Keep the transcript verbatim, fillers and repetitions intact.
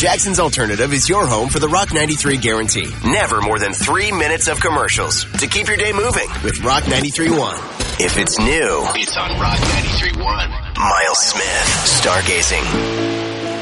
Jackson's Alternative is your home for the Rock ninety-three guarantee. Never more than three minutes of commercials to keep your day moving with Rock ninety-three point one. If it's new, it's on Rock ninety-three point one. Miles Smith, Stargazing.